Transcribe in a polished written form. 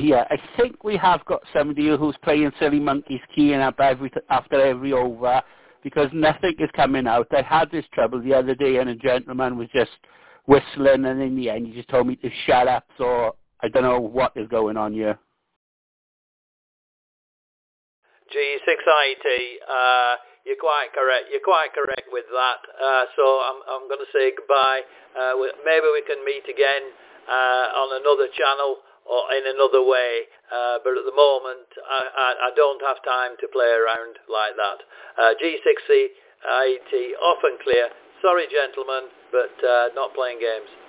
here. I think we have got somebody who's playing Silly Monkeys keying up after every over because nothing is coming out. I had this trouble the other day and a gentleman was just whistling and in the end he just told me to shut up, so I don't know what is going on here. G6IT, you're quite correct. You're quite correct with that. So I'm going to say goodbye. Maybe we can meet again on another channel or in another way. But at the moment, I don't have time to play around like that. G6IT, off and clear. Sorry, gentlemen, but not playing games.